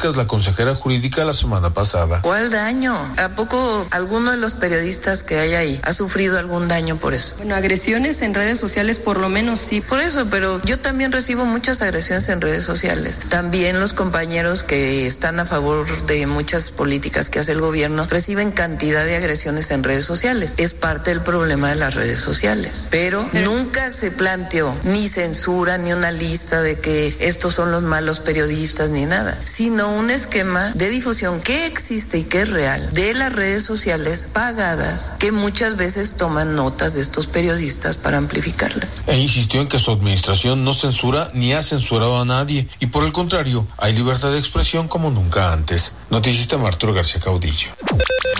Públicas la consejera jurídica la semana pasada. ¿Cuál daño? ¿A poco alguno de los periodistas que hay ahí ha sufrido algún daño por eso? Bueno, agresiones en redes sociales por lo menos sí. Por eso, pero yo también recibo muchas agresiones en redes sociales. También los compañeros que están a favor de muchas políticas que hace el gobierno reciben cantidad de agresiones en redes sociales. Es parte del problema de las redes sociales. Pero nunca se planteó ni censura, ni una lista de que estos son los malos periodistas, ni nada, sino un esquema de difusión que existe y que es real de las redes sociales pagadas, que muchas veces toman notas de estos periodistas para amplificarlas. E insistió en que su administración no censura ni ha censurado a nadie y por el contrario, hay libertad de expresión como nunca antes. Noticias de Arturo García Caudillo.